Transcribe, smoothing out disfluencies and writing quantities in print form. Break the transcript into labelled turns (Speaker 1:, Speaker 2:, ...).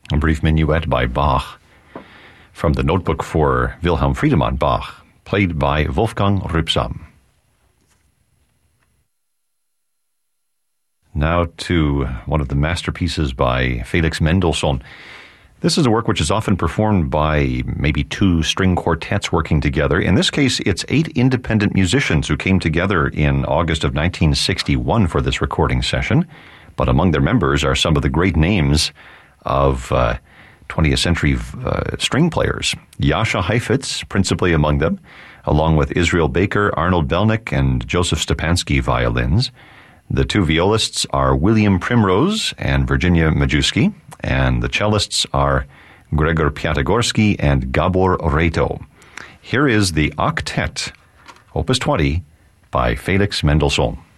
Speaker 1: a brief minuet by Bach from the notebook for Wilhelm Friedemann Bach, played by Wolfgang Rübsam. Now to one of the masterpieces by Felix Mendelssohn. This is a work which is often performed by maybe two string quartets working together. In this case, it's 8 independent musicians who came together in August of 1961 for this recording session. But among their members are some of the great names of 20th century string players. Jascha Heifetz, principally among them, along with Israel Baker, Arnold Belnick, and Joseph Stepansky violins. The two violists are William Primrose and Virginia Majewski, and the cellists are Gregor Piatigorsky and Gabor Reto. Here is the Octet, Opus 20, by Felix Mendelssohn.